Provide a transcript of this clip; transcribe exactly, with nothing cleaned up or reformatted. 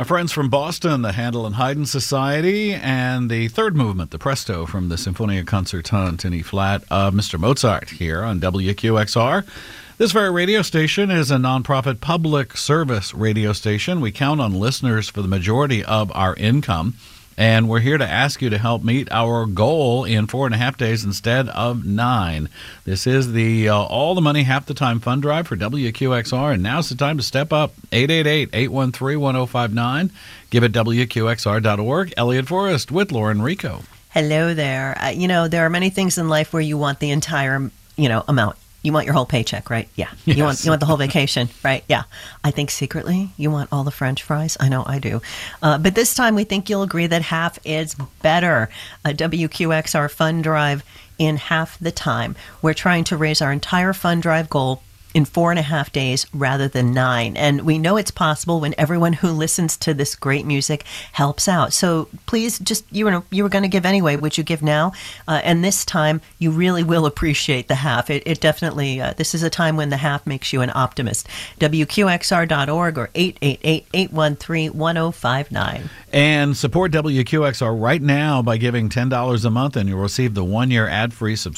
Our friends from Boston, the Handel and Haydn Society, and the third movement, the Presto from the Sinfonia Concertante in E flat of Mister Mozart here on W Q X R. This very radio station is a nonprofit public service radio station. We count on listeners for the majority of our income, and we're here to ask you to help meet our goal in four and a half days instead of nine. This is the uh, All the Money Half the Time Fund Drive for W Q X R, and now's the time to step up. eight eight eight, eight one three, one oh five nine. Give it W Q X R dot org. Elliot Forrest with Lauren Rico. Hello there. Uh, you know, there are many things in life where you want the entire, you know, amount. You want your whole paycheck, right? Yeah. Yes. You want you want the whole vacation, right? Yeah. I think secretly you want all the French fries. I know I do. Uh, but this time we think you'll agree that half is better. A W Q X R Fund Drive in half the time. We're trying to raise our entire Fund Drive goal in four and a half days rather than nine. And we know it's possible when everyone who listens to this great music helps out. So please just, you were, you were going to give anyway. Would you give now? Uh, and this time, you really will appreciate the half. It, it definitely, uh, this is a time when the half makes you an optimist. W Q X R dot org or eight eight eight, eight one three, one oh five nine. And support W Q X R right now by giving ten dollars a month, and you'll receive the one-year ad-free subscription.